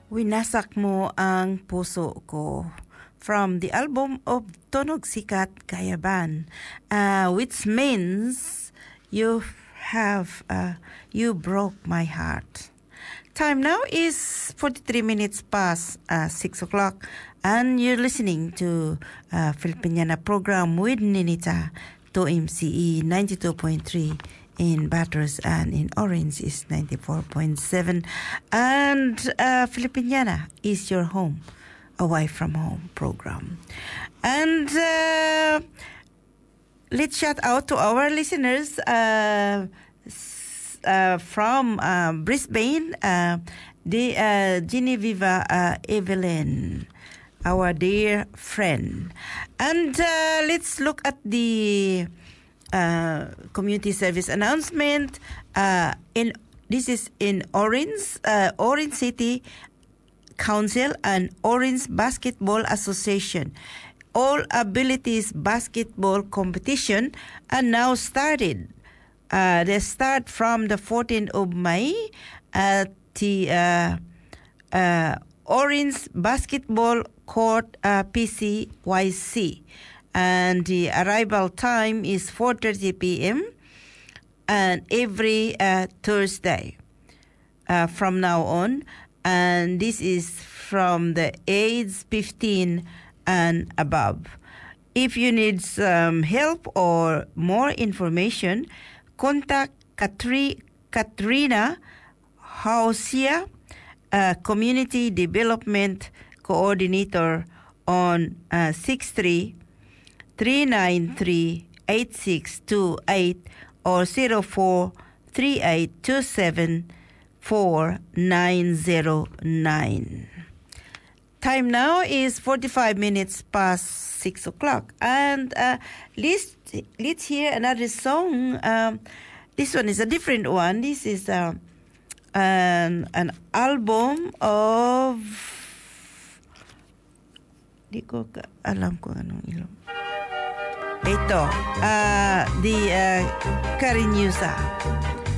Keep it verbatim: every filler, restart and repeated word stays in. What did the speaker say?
Winasak mo ang puso ko from the album of Tonog Sikat Kayaban, uh, which means you have uh, you broke my heart. Time now is forty-three minutes past uh, six o'clock, and you're listening to uh, Filipiniana program with Ninita to M C E ninety-two point three in Batters, and in Orange is ninety-four point seven, and uh, Filipiniana is your home, away from home program. And uh, let's shout out to our listeners uh, uh, from uh, Brisbane, uh, the uh, Genevieve uh, Evelyn, our dear friend. And uh, let's look at the uh, community service announcement. Uh, in this is in Orange, uh, Orange City Council and Orange Basketball Association. All Abilities Basketball Competition are now started. Uh, they start from the fourteenth of May at the uh, uh, Orange Basketball Court uh, P C Y C. And the arrival time is four thirty p.m. and every uh, Thursday uh, from now on. And this is from the age fifteen and above. If you need some help or more information, contact Katri- Katrina Hausia, uh, Community Development Coordinator, on uh, six three, three nine three, eight six two eight or zero four three eight two seven four nine zero nine. Time now is forty-five minutes past six o'clock. And uh, let's, let's hear another song. Um, this one is a different one. This is uh, an, an album of... Di ko ka, alam ko anong ilong. Ito, uh, the uh, Cariñusa.